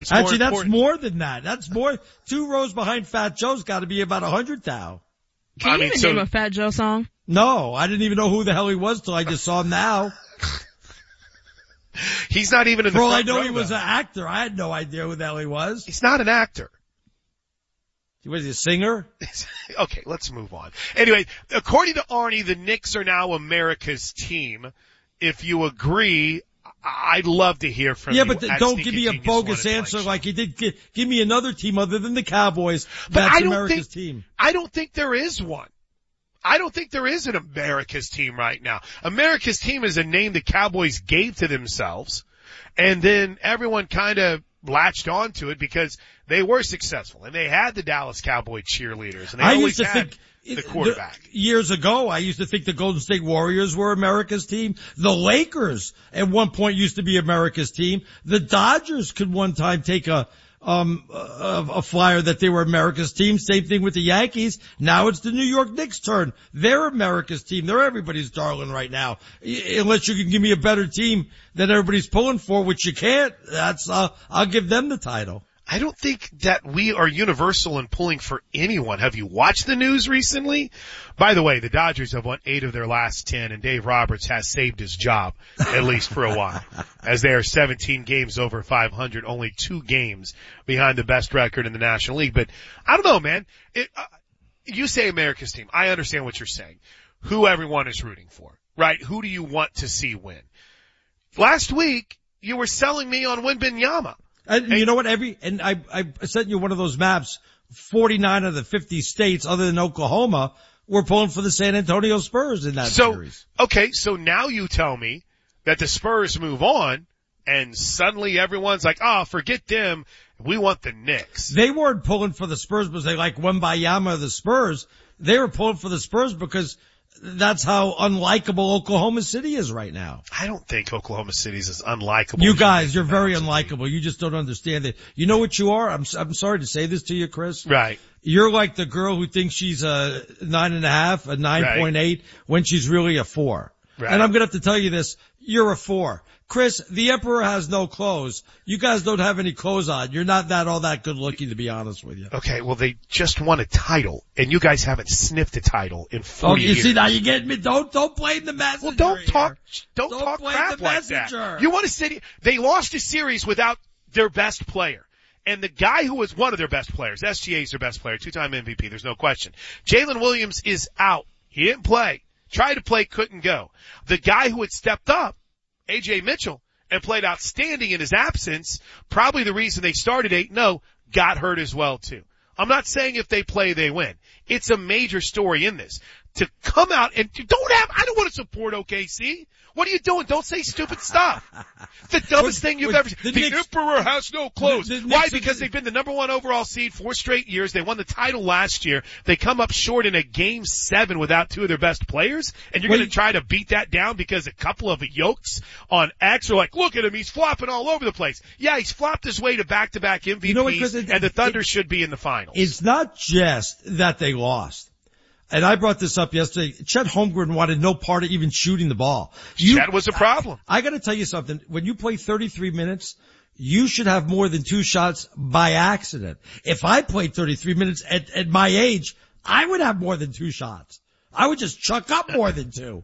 Actually, that's more than that. That's more. 2 rows behind Fat Joe's got to be about 100 thou. Can you even name a Fat Joe song? No, I didn't even know who the hell he was till I just saw him now. He's not even in the front row. I know he was an actor. I had no idea who the hell he was. He's not an actor. Was he a singer? Okay, let's move on. Anyway, according to Arnie, the Knicks are now America's team. If you agree, I'd love to hear from you. Yeah, but don't give me a bogus answer like you did. Give me another team other than the Cowboys. That's America's team. I don't think there is one. I don't think there is an America's team right now. America's team is a name the Cowboys gave to themselves, and then everyone kind of latched onto it because they were successful, and they had the Dallas Cowboy cheerleaders, and they always had the quarterback. Years ago, I used to think the Golden State Warriors were America's team. The Lakers at one point used to be America's team. The Dodgers could one time take a flyer that they were America's team. Same thing with the Yankees. Now it's the New York Knicks' turn. They're America's team. They're everybody's darling right now. Unless you can give me a better team that everybody's pulling for, which you can't, I'll give them the title. I don't think that we are universal in pulling for anyone. Have you watched the news recently? By the way, the Dodgers have won 8 of their last 10, and Dave Roberts has saved his job, at least for a while, as they are 17 games over 500, only 2 games behind the best record in the National League. But I don't know, man. You say America's team. I understand what you're saying. Who everyone is rooting for, right? Who do you want to see win? Last week, you were selling me on Wembanyama. And you know what? I sent you one of those maps. 49 of the 50 states, other than Oklahoma, were pulling for the San Antonio Spurs in that series. Okay, so now you tell me that the Spurs move on, and suddenly everyone's like, forget them. We want the Knicks. They weren't pulling for the Spurs because they like Wembanyama or the Spurs. They were pulling for the Spurs because that's how unlikable Oklahoma City is right now. I don't think Oklahoma City is as unlikable. You guys, you're very unlikable. You just don't understand it. You know what you are? I'm sorry to say this to you, Chris. Right. You're like the girl who thinks she's a 9.5, a 9.8 when she's really a 4. Right. And I'm gonna have to tell you this. You're a 4. Chris, the Emperor has no clothes. You guys don't have any clothes on. You're not all that good looking, to be honest with you. Okay, well, they just won a title, and you guys haven't sniffed a title in 40 years. You see, now you're getting me. Don't blame the messenger. Well, don't talk crap like that. You want to say they lost a series without their best player. And the guy who was one of their best players, SGA is their best player, 2-time MVP, there's no question. Jalen Williams is out. He didn't play. Tried to play, couldn't go. The guy who had stepped up, A.J. Mitchell, and played outstanding in his absence, probably the reason they started 8-0, got hurt as well too. I'm not saying if they play, they win. It's a major story in this. To come out and I don't want to support OKC. What are you doing? Don't say stupid stuff. The dumbest thing you've ever seen. The Emperor has no clothes. Why? Because they've been the number 1 overall seed 4 straight years. They won the title last year. They come up short in a game 7 without 2 of their best players. And you're going to try to beat that down because a couple of yokes on X are like, look at him. He's flopping all over the place. Yeah, he's flopped his way to back-to-back MVPs, and the Thunder should be in the finals. It's not just that they lost. And I brought this up yesterday. Chet Holmgren wanted no part of even shooting the ball. Chet was a problem. I got to tell you something. When you play 33 minutes, you should have more than 2 shots by accident. If I played 33 minutes at my age, I would have more than 2 shots. I would just chuck up more than 2.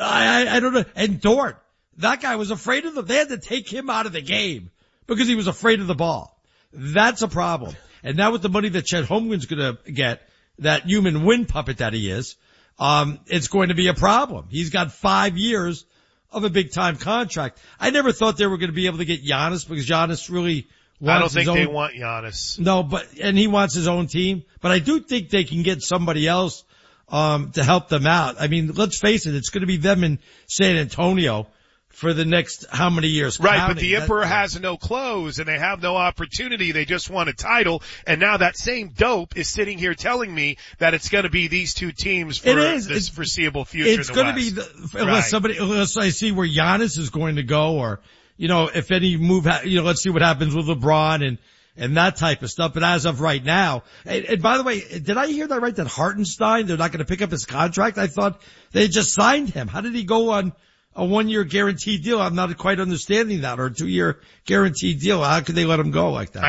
I don't know. And Dort, that guy was afraid of them. They had to take him out of the game because he was afraid of the ball. That's a problem. And now with the money that Chet Holmgren's going to get, that human wind puppet that he is, it's going to be a problem. He's got 5 years of a big time contract. I never thought they were going to be able to get Giannis because Giannis really wants I don't think they want Giannis. No, and he wants his own team. But I do think they can get somebody else, to help them out. I mean, let's face it, it's going to be them in San Antonio for the next how many years? Right, but the Emperor has no clothes and they have no opportunity. They just won a title, and now that same dope is sitting here telling me that it's going to be these 2 teams for this foreseeable future. It's going to be unless I see where Giannis is going to go, or if any move. Let's see what happens with LeBron and that type of stuff. But as of right now, and by the way, did I hear that right? That Hartenstein, they're not going to pick up his contract? I thought they just signed him. How did he go on a 1-year guaranteed deal. I'm not quite understanding that, or a 2-year guaranteed deal. How could they let him go like that?